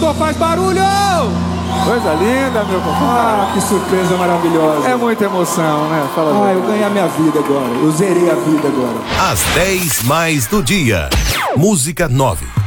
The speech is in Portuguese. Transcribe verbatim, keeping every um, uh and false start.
motor faz barulho! Coisa linda, meu compadre. Ah, que surpresa maravilhosa. É muita emoção, né? Fala Ah, bem. eu ganhei a minha vida agora. Eu zerei a vida agora. Às dez mais do dia. Música nove.